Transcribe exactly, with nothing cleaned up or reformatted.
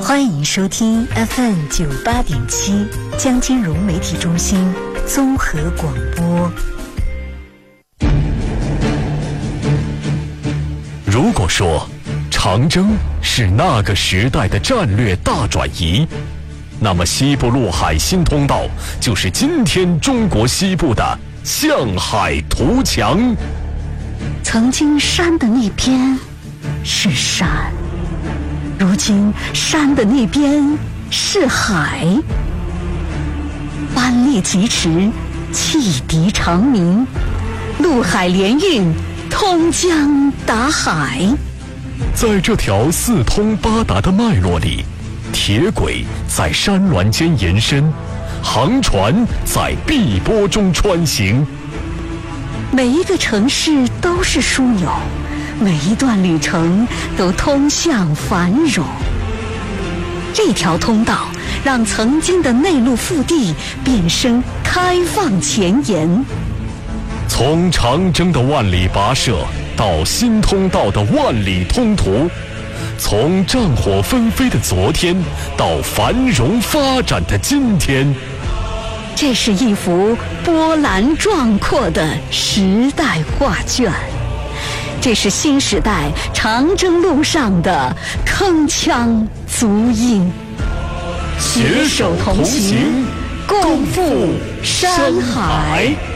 欢迎收听 F M 九八点七江金融媒体中心综合广播。 如果说长征是那个时代的战略大转移，那么西部陆海新通道就是今天中国西部的向海图强。 曾经山的那边是山，如今山的那边是海，班列疾驰，汽笛长鸣，陆海联运，通江达海。 在这条四通八达的脉络里，铁轨在山峦间延伸，航船在碧波中穿行。 每一个城市都是枢纽，每一段旅程都通向繁荣。这条通道让曾经的内陆腹地变身开放前沿。 从长征的万里跋涉到新通道的万里通途，从战火纷飞的昨天到繁荣发展的今天， 这是一幅波澜壮阔的时代画卷，这是新时代长征路上的铿锵足音。 携手同行，共赴山海。